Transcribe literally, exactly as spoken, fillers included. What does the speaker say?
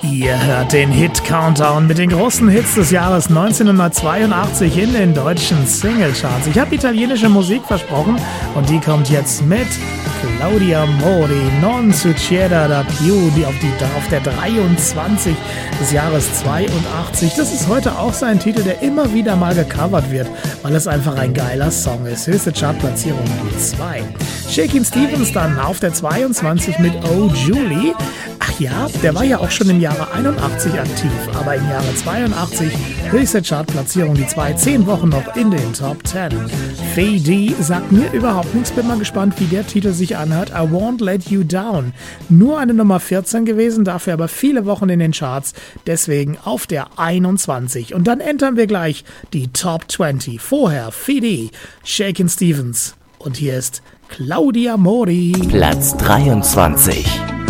Ihr hört den Hit-Countdown mit den großen Hits des Jahres neunzehnhundertzweiundachtzig in den deutschen Singlecharts. Ich habe italienische Musik versprochen und die kommt jetzt mit Claudia Mori, Non succeda da più, die auf, die auf der dreiundzwanzig des Jahres zweiundachtzig. Das ist heute auch sein Titel, der immer wieder mal gecovert wird, weil es einfach ein geiler Song ist. Höchste Chartplatzierung die zwei. Shakin' Stevens dann auf der zweiundzwanzig mit Oh Julie. Ach ja, der war ja auch schon im Jahre einundachtzig aktiv, aber im Jahre zweiundachtzig höchste Chartplatzierung die zwei, zehn Wochen noch in den Top zehn. Fade sagt mir überhaupt nichts, bin mal gespannt, wie der Titel sich anhört. I Won't Let You Down. Nur eine Nummer vierzehn gewesen, dafür aber viele Wochen in den Charts, deswegen auf der einundzwanzig. Und dann entern wir gleich die Top zwanzig. Vorher Fade, Shakin' Stevens und hier ist Claudia Mori. Platz dreiundzwanzig.